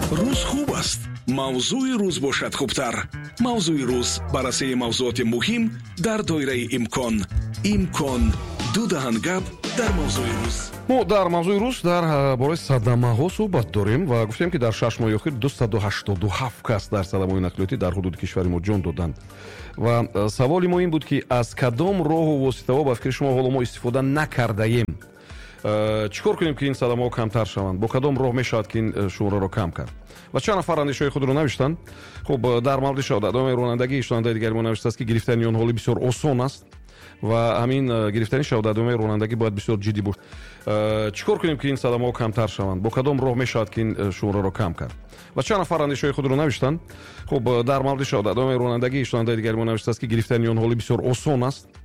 روز خوب است. موضوع روز باشد خوبتر. موضوع روز بررسی موضوعات مهم در دایره امکان دو دهن гап در موضوع روز. ما در موضوع روز در باره صدمه‌ها صحبت داریم و گفتیم که در 6 ماه اخیر 287 کس در صدمه‌های نقلیاتی در حدود کشور ما جان دادند و سوال ما این بود که از کدام راه و واسطه‌ها با فکر شما حالا ما استفاده نکرده ایم؟ چیکار کنیم که این صدمه‌ها کمتر شوند؟ با کدام راه میشود که این شماره رو کم کرد؟ و چند نفر اندیشه خود رو نوشتن. خب در مورد شهادتنامه رانندگی شنونده دیگری ما نوشته است که گرفتن آن حالی بسیار آسان است و همین گرفتن شهادتنامه رانندگی باید بسیار جدی بود. چیکار کنیم که این صدمه‌ها کمتر شوند؟ با کدام راه میشود که این شماره رو کم کرد؟ و چند نفر اندیشه خود رو نوشتن. خب در مورد شهادتنامه رانندگی شنونده دیگری ما نوشته است که گرفتن آن حالی بسیار آسان است